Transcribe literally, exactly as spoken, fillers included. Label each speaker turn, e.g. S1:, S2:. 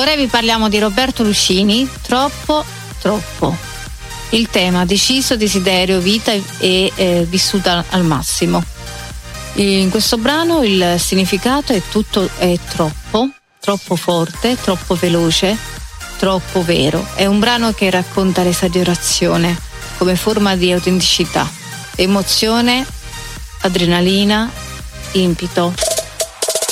S1: Ora vi parliamo di Roberto Lucini, Troppo, troppo. Il tema: deciso, desiderio, vita e eh, vissuta al massimo. In questo brano il significato è tutto è troppo, troppo forte, troppo veloce, troppo vero. È un brano che racconta l'esagerazione come forma di autenticità, emozione, adrenalina, impito.